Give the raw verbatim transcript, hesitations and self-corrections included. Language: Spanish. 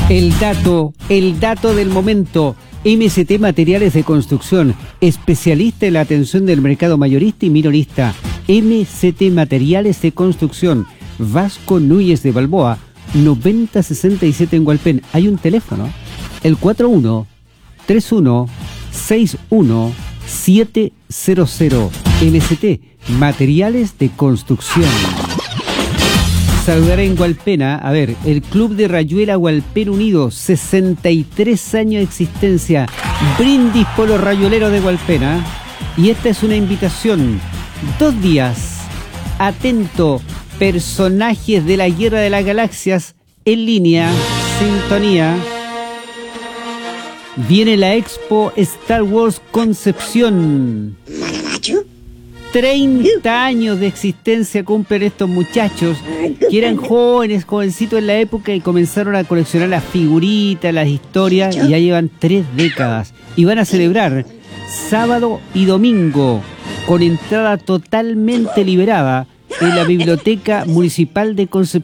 El dato, el dato del momento. M S T Materiales de Construcción, especialista en la atención del mercado mayorista y minorista. M S T Materiales de Construcción, Vasco Núñez de Balboa, noventa sesenta y siete en Hualpén. Hay un teléfono, el cuatro uno tres uno seis uno siete cero cero. M S T Materiales de Construcción. Saludar en Hualpena, a ver, el Club de Rayuela Hualpén Unido, sesenta y tres años de existencia, brindis por los rayueleros de Hualpena. Y esta es una invitación, dos días, atento, personajes de la Guerra de las Galaxias, en línea, sintonía. Viene la Expo Star Wars Concepción. treinta años de existencia cumplen estos muchachos, que eran jóvenes, jovencitos en la época y comenzaron a coleccionar las figuritas, las historias, y ya llevan tres décadas. Y van a celebrar sábado y domingo con entrada totalmente liberada en la Biblioteca Municipal de Concepción.